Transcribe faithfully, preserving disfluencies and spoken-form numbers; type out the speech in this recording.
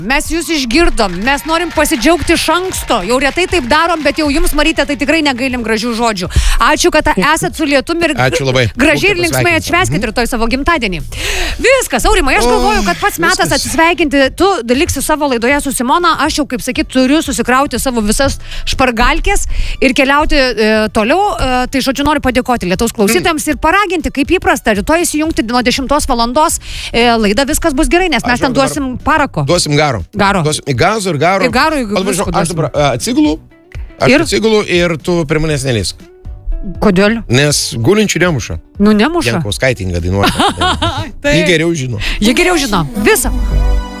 Mes jūs išgirdom, mes norim pasidžiaugti iš anksto. Jau retai taip darom, bet jau jums, Marytė, tai tikrai negailim gražių žodžių. Ačiū, kad esat su lietumi ir Ačiū labai. gražiai ir linksmai atšvęskit rytoj savo gimtadienį. Viskas, Aurimai, aš galvoju, kad pats metas viskas. atsisveikinti. Tu liksi savo laidoje su Simona, aš jau, kaip sakyt, turiu susikrauti savo visas špargalkės ir keliauti e, toliau. E, tai, žodžiu, noriu padėkoti Lietuvos klausytojams ir paraginti, kaip įprasta, rytoj įsijungti nuo dešimtos valandos e, laidą Viskas bus gerai, nes mes Aš ten dabar- duosim parako. Duosim garo. Garo. Duosim į gazo ir garo. Ir garo, ir Aš, visko aš duosim. dabar a, atsigulu, aš Ir? atsigulu ir tu prie manęs nelįsk. Kodėl? Nes gulinčių nemuša. Nu, nemuša. Jankauskaitė Inga dainuoja. Tai- Ji geriau žino. Jie geriau žino. Visą.